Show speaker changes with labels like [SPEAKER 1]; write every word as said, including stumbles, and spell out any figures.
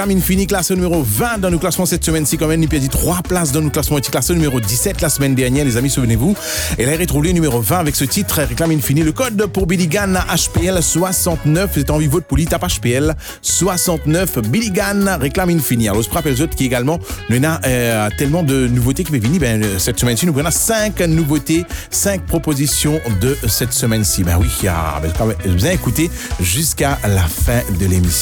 [SPEAKER 1] Réclame Infini, classe numéro vingt dans nos classements cette semaine-ci, quand même, il perdit trois places dans nos classements. Il classe numéro dix-sept la semaine dernière, les amis, souvenez-vous. Et là, il retrouve le numéro vingt avec ce titre, Réclame Infini. Le code pour Billy Gunn, H P L soixante-neuf. C'est en vivo de Pouli, tape H P L soixante-neuf. Billy Gunn, Réclame Infini. Alors, je rappelle les autres qui également, nous avons euh, tellement de nouveautés qui peuvent venir. Ben, cette semaine-ci, nous avons cinq nouveautés, cinq propositions de cette semaine-ci. Ben oui, il y a, ben, vous avez écouté jusqu'à la fin de l'émission.